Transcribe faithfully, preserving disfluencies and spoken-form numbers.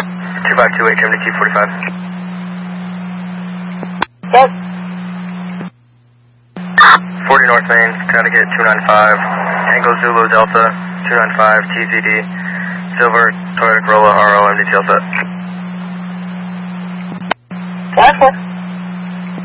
two five two H M D T forty-five. Yes. forty North Main, trying to get two nine five, Tango Zulu Delta, two nine five, T Z D, Silver, Toyota Corolla, R O, M D T L set. Gotcha.